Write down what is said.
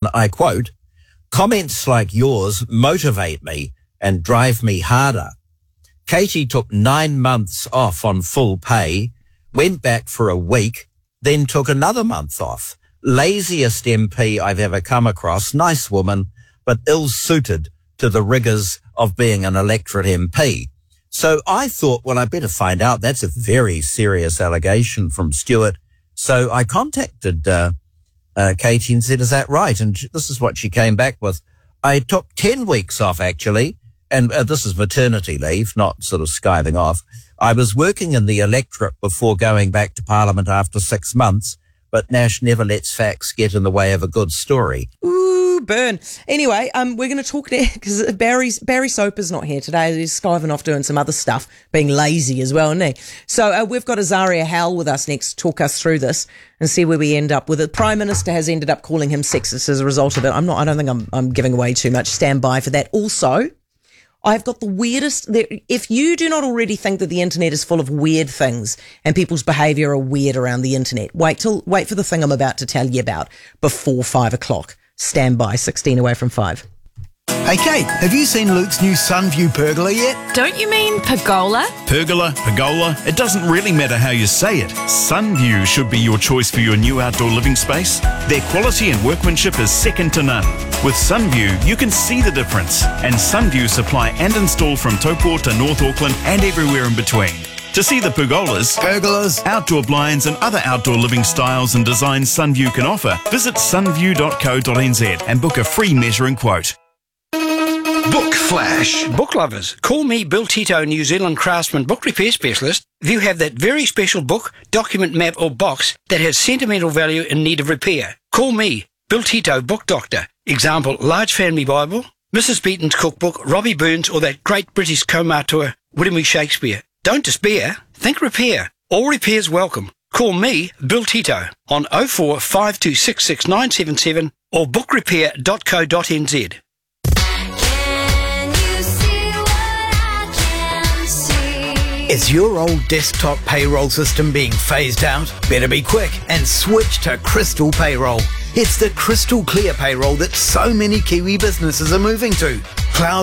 I quote, "Comments like yours motivate me and drive me harder." Katie took 9 months off on full pay, went back for a week, then took another month off. Laziest MP I've ever come across. Nice woman, but ill-suited to the rigours of being an electorate MP. So I thought, well, I better find out. That's a very serious allegation from Stuart. So I contacted Katie and said, is that right? And this is what she came back with. I took 10 weeks off, actually, and this is maternity leave, not sort of skiving off. I was working in the electorate before going back to Parliament after 6 months, but Nash never lets facts get in the way of a good story. Ooh, burn. Anyway, we're going to talk now because Barry Soper's not here today. He's skiving off doing some other stuff, being lazy as well, isn't he? So we've got Azaria Howell with us next to talk us through this and see where we end up with it. The Prime Minister has ended up calling him sexist as a result of it. I don't think I'm giving away too much. Stand by for that. Also, I've got the weirdest. If you do not already think that the internet is full of weird things and people's behaviour are weird around the internet, wait for the thing I'm about to tell you about before 5 o'clock. Stand by, 16 away from 5. Hey Kate, have you seen Luke's new Sunview pergola yet? Don't you mean pergola? Pergola, it doesn't really matter how you say it. Sunview should be your choice for your new outdoor living space. Their quality and workmanship is second to none. With Sunview, you can see the difference. And Sunview supply and install from Taupo to North Auckland and everywhere in between. To see the pergolas, outdoor blinds and other outdoor living styles and designs Sunview can offer, visit sunview.co.nz and book a free measuring quote. Book Flash. Book lovers, call me Bill Tito, New Zealand craftsman book repair specialist. If you have that very special book, document, map or box that has sentimental value in need of repair, call me, Bill Tito, book doctor. Example, Large Family Bible, Mrs. Beaton's cookbook, Robbie Burns or that great British co-auteur, William E. Shakespeare. Don't despair, think repair. All repairs welcome. Call me, Bill Tito, on 04 5266 or bookrepair.co.nz. Is your old desktop payroll system being phased out? Better be quick and switch to Crystal Payroll. It's the crystal clear payroll that so many Kiwi businesses are moving to. Cloud